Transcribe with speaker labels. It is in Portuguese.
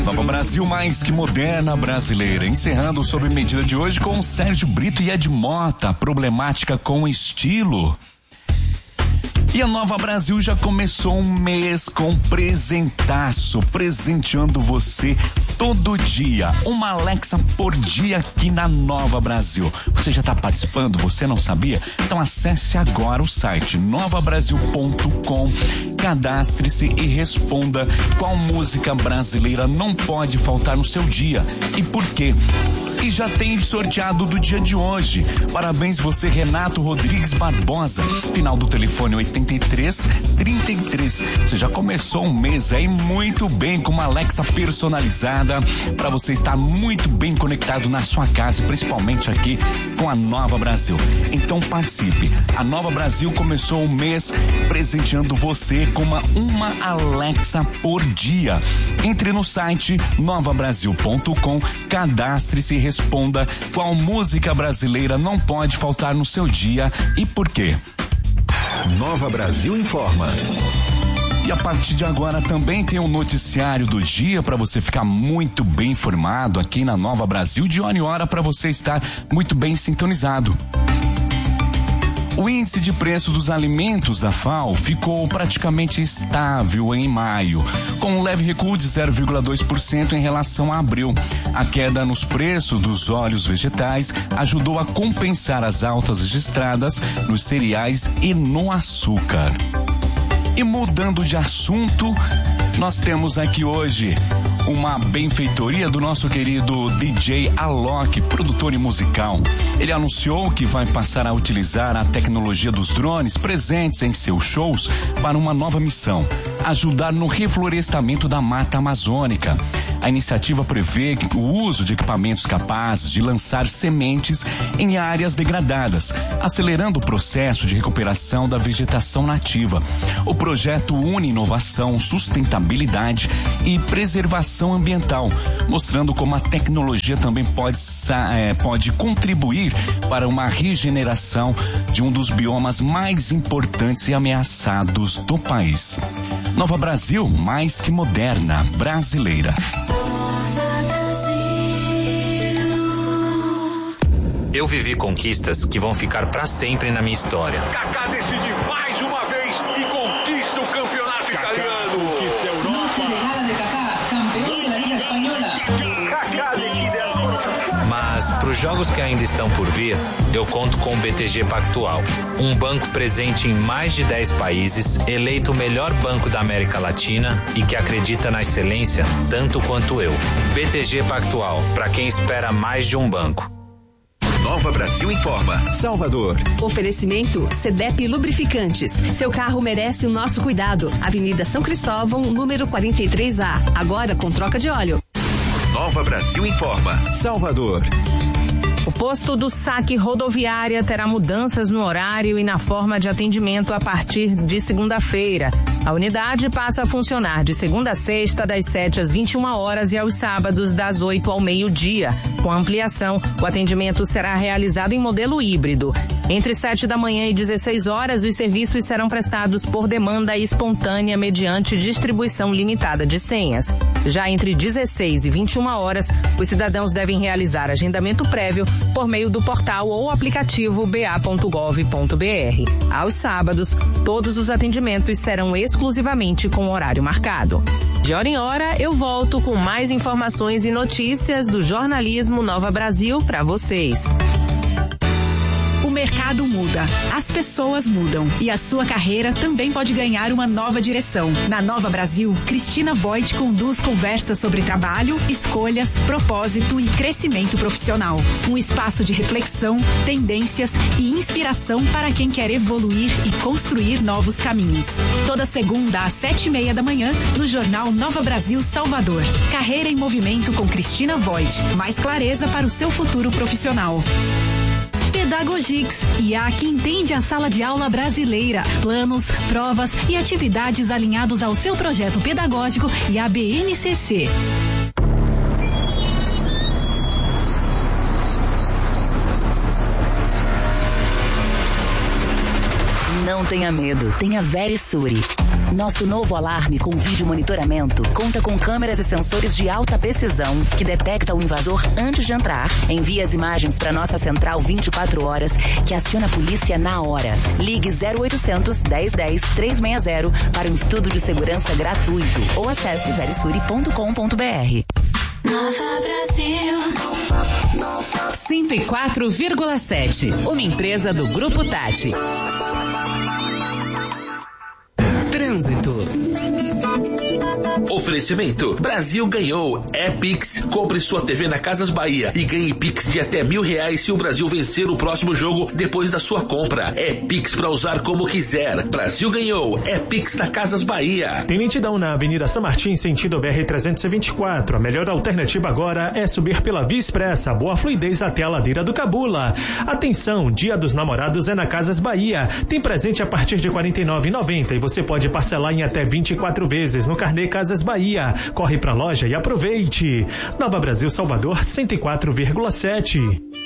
Speaker 1: Nova Brasil mais que moderna brasileira. Encerrando sob medida de hoje com Sérgio Brito e Ed Mota. Problemática com estilo. E a Nova Brasil já começou um mês com presentaço, presenteando você todo dia. Uma Alexa por dia aqui na Nova Brasil. Você já está participando? Você não sabia? Então acesse agora o site novabrasil.com, cadastre-se e responda qual música brasileira não pode faltar no seu dia e por quê. E já tem sorteado do dia de hoje. Parabéns você, Renato Rodrigues Barbosa. Final do telefone 8333. Você já começou um mês aí muito bem com uma Alexa personalizada para você estar muito bem conectado na sua casa, principalmente aqui com a Nova Brasil. Então participe. A Nova Brasil começou o mês presenteando você com uma Alexa por dia. Entre no site novabrasil.com, cadastre-se e responda qual música brasileira não pode faltar no seu dia e por quê.
Speaker 2: Nova Brasil informa.
Speaker 1: E a partir de agora também tem um noticiário do dia para você ficar muito bem informado aqui na Nova Brasil, de hora em hora, para você estar muito bem sintonizado. O índice de preço dos alimentos da FAO ficou praticamente estável em maio, com um leve recuo de 0,2% em relação a abril. A queda nos preços dos óleos vegetais ajudou a compensar as altas registradas nos cereais e no açúcar. E mudando de assunto, nós temos aqui hoje uma benfeitoria do nosso querido DJ Alok, produtor e musical. Ele anunciou que vai passar a utilizar a tecnologia dos drones presentes em seus shows para uma nova missão: ajudar no reflorestamento da mata amazônica. A iniciativa prevê o uso de equipamentos capazes de lançar sementes em áreas degradadas, acelerando o processo de recuperação da vegetação nativa. O projeto une inovação, sustentabilidade e preservação ambiental, mostrando como a tecnologia também pode contribuir para uma regeneração de um dos biomas mais importantes e ameaçados do país. Nova Brasil, mais que moderna, brasileira.
Speaker 3: Eu vivi conquistas que vão ficar pra sempre na minha história.
Speaker 4: Kaká decide mais uma vez e conquista o campeonato italiano. Conquista a Europa.
Speaker 5: Noche de gala de Kaká, campeão da Liga Espanhola.
Speaker 4: Kaká decide a Europa.
Speaker 3: Mas pros jogos que ainda estão por vir, eu conto com o BTG Pactual, um banco presente em mais de 10 países, eleito o melhor banco da América Latina e que acredita na excelência tanto quanto eu. BTG Pactual, pra quem espera mais de um banco.
Speaker 2: Nova Brasil informa. Salvador.
Speaker 6: Oferecimento CDEP Lubrificantes. Seu carro merece o nosso cuidado. Avenida São Cristóvão, número 43A. Agora com troca de óleo.
Speaker 2: Nova Brasil informa. Salvador.
Speaker 7: O posto do Saque Rodoviária terá mudanças no horário e na forma de atendimento a partir de segunda-feira. A unidade passa a funcionar de segunda a sexta, das 7 às 21 horas e aos sábados, das 8 ao meio-dia. Com a ampliação, o atendimento será realizado em modelo híbrido. Entre 7 da manhã e 16 horas, os serviços serão prestados por demanda espontânea mediante distribuição limitada de senhas. Já entre 16 e 21 horas, os cidadãos devem realizar agendamento prévio por meio do portal ou aplicativo ba.gov.br. Aos sábados, todos os atendimentos serão exclusivamente com horário marcado. De hora em hora, eu volto com mais informações e notícias do jornalismo Nova Brasil para vocês.
Speaker 8: O mercado muda, as pessoas mudam e a sua carreira também pode ganhar uma nova direção. Na Nova Brasil, Cristina Voigt conduz conversas sobre trabalho, escolhas, propósito e crescimento profissional. Um espaço de reflexão, tendências e inspiração para quem quer evoluir e construir novos caminhos. Toda segunda às 7:30 da manhã, no Jornal Nova Brasil Salvador. Carreira em movimento com Cristina Voigt. Mais clareza para o seu futuro profissional. Pedagogix, IA que entende a sala de aula brasileira, planos, provas e atividades alinhados ao seu projeto pedagógico e à BNCC.
Speaker 9: Não tenha medo, tenha Verisure. Nosso novo alarme com vídeo monitoramento conta com câmeras e sensores de alta precisão que detecta o invasor antes de entrar, envia as imagens para nossa central 24 horas, que aciona a polícia na hora. Ligue 0800 1010 360 para um estudo de segurança gratuito ou acesse verisuri.com.br.
Speaker 10: Nova Brasil 104,7, uma empresa do Grupo Tati. Trânsito.
Speaker 11: Oferecimento: Brasil ganhou. É Pix. Compre sua TV na Casas Bahia e ganhe Pix de até R$1.000 se o Brasil vencer o próximo jogo depois da sua compra. É Pix pra usar como quiser. Brasil ganhou. É Pix na Casas Bahia.
Speaker 12: Tem lentidão na Avenida São Martins, sentido BR-324. A melhor alternativa agora é subir pela Via Expressa. Boa fluidez até a ladeira do Cabula. Atenção, Dia dos Namorados é na Casas Bahia. Tem presente a partir de R$ 49,90 e você pode parcelar em até 24 vezes no carnê Casas Bahia. Corre pra loja e aproveite. Nova Brasil, Salvador, 104,7.